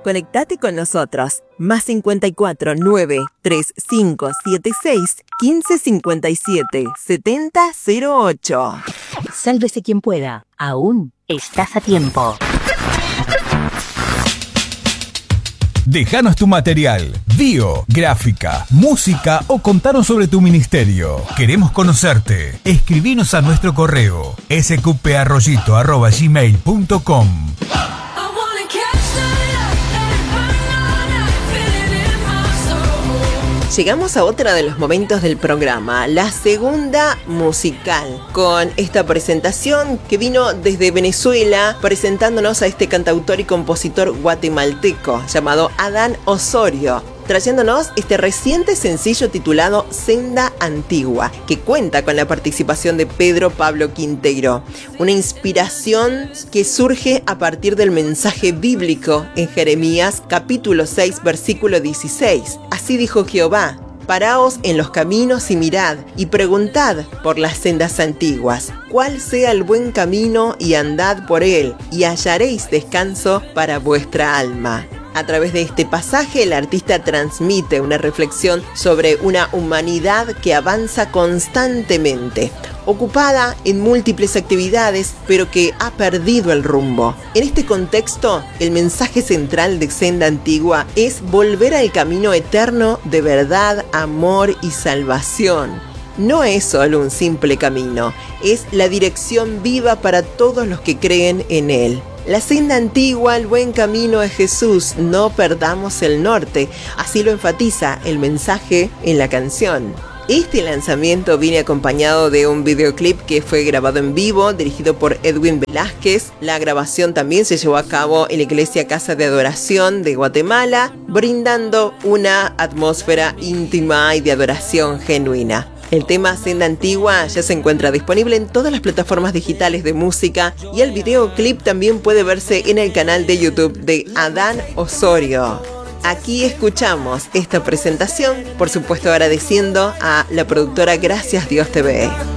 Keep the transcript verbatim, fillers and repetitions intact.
Conectate con nosotros. Más cincuenta y cuatro, nueve, tres cinco siete seis, quince cincuenta y siete, setenta cero ocho. Sálvese quien pueda. Aún estás a tiempo. Déjanos tu material, bio, gráfica, música o contanos sobre tu ministerio. Queremos conocerte. Escribinos a nuestro correo s q p arroyito arroba gmail punto com. Llegamos a otra de los momentos del programa, la segunda musical, con esta presentación que vino desde Venezuela, presentándonos a este cantautor y compositor guatemalteco llamado Adán Osorio, trayéndonos este reciente sencillo titulado Senda Antigua, que cuenta con la participación de Pedro Pablo Quintero, una inspiración que surge a partir del mensaje bíblico en Jeremías capítulo seis versículo dieciséis. Así dijo Jehová: paraos en los caminos y mirad, y preguntad por las sendas antiguas, cuál sea el buen camino, y andad por él, y hallaréis descanso para vuestra alma. A través de este pasaje, el artista transmite una reflexión sobre una humanidad que avanza constantemente, ocupada en múltiples actividades, pero que ha perdido el rumbo. En este contexto, el mensaje central de Senda Antigua es volver al camino eterno de verdad, amor y salvación. No es solo un simple camino, es la dirección viva para todos los que creen en él. La senda antigua, el buen camino es Jesús, no perdamos el norte. Así lo enfatiza el mensaje en la canción. Este lanzamiento viene acompañado de un videoclip que fue grabado en vivo, dirigido por Edwin Velázquez. La grabación también se llevó a cabo en la Iglesia Casa de Adoración de Guatemala, brindando una atmósfera íntima y de adoración genuina. El tema Senda Antigua ya se encuentra disponible en todas las plataformas digitales de música, y el videoclip también puede verse en el canal de YouTube de Adán Osorio. Aquí escuchamos esta presentación, por supuesto agradeciendo a la productora Gracias Dios T V.